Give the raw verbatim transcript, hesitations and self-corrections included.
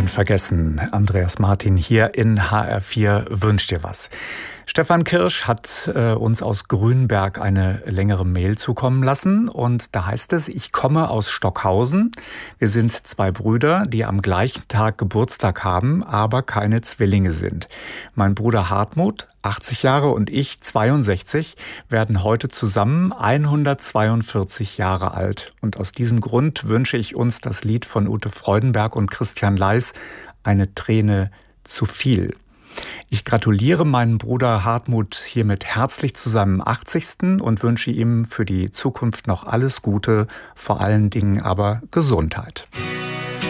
Hören vergessen. Andreas Martin hier in H R vier wünscht dir was. Stefan Kirsch hat äh, uns aus Grünberg eine längere Mail zukommen lassen und da heißt es: Ich komme aus Stockhausen. Wir sind zwei Brüder, die am gleichen Tag Geburtstag haben, aber keine Zwillinge sind. Mein Bruder Hartmut, achtzig Jahre, und ich, zweiundsechzig, werden heute zusammen hundertzweiundvierzig Jahre alt. Und aus diesem Grund wünsche ich uns das Lied von Ute Freudenberg und Christian Leis, Eine Träne zu viel. Ich gratuliere meinem Bruder Hartmut hiermit herzlich zu seinem achtzigsten und wünsche ihm für die Zukunft noch alles Gute, vor allen Dingen aber Gesundheit.